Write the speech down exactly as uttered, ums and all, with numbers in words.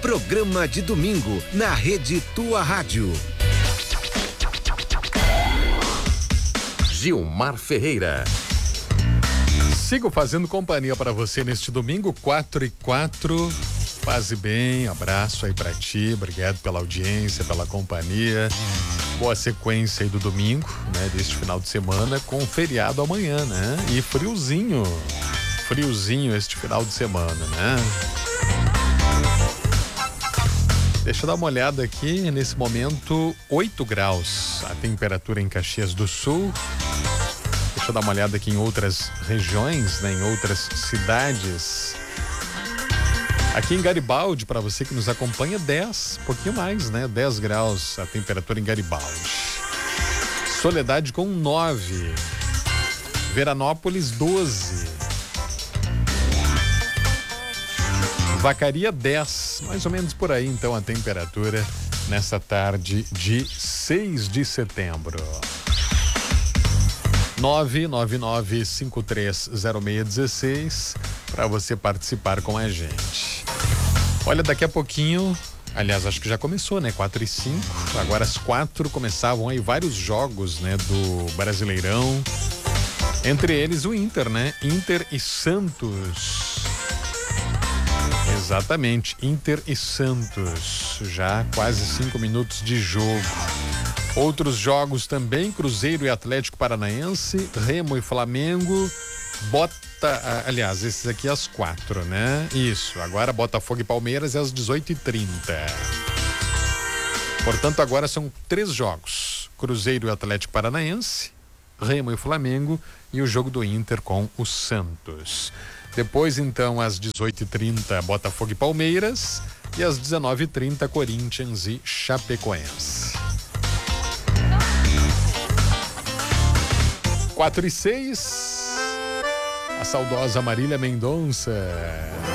Programa de domingo na Rede Tua Rádio. Gilmar Ferreira. Sigo fazendo companhia para você neste domingo, quatro e quatro. Paz e bem, abraço aí para ti, obrigado pela audiência, pela companhia. Boa sequência aí do domingo, né? Deste final de semana com feriado amanhã, né? E friozinho, friozinho este final de semana, né? Deixa eu dar uma olhada aqui, nesse momento, oito graus a temperatura em Caxias do Sul. Deixa eu dar uma olhada aqui em outras regiões, né? Em outras cidades. Aqui em Garibaldi, para você que nos acompanha, dez, um pouquinho mais, né? dez graus a temperatura em Garibaldi. Soledade com nove. Veranópolis, doze. Vacaria, dez. Mais ou menos por aí, então, a temperatura nessa tarde de seis de setembro. nove nove nove cinco três zero seis um seis para você participar com a gente. Olha, daqui a pouquinho, aliás, acho que já começou, né? quatro e cinco, agora às quatro começavam aí vários jogos, né? Do Brasileirão, entre eles o Inter, né? Inter e Santos. Exatamente, Inter e Santos, já quase cinco minutos de jogo. Outros jogos também, Cruzeiro e Atlético Paranaense, Remo e Flamengo, Bota, aliás, esses aqui às quatro, né? Isso, agora Botafogo e Palmeiras é às dezoito e trinta. Portanto, agora são três jogos, Cruzeiro e Atlético Paranaense, Remo e Flamengo e o jogo do Inter com o Santos. Depois, então, às dezoito e trinta, Botafogo e Palmeiras e às dezenove e trinta, Corinthians e Chapecoense. quatro e seis, a saudosa Marília Mendonça.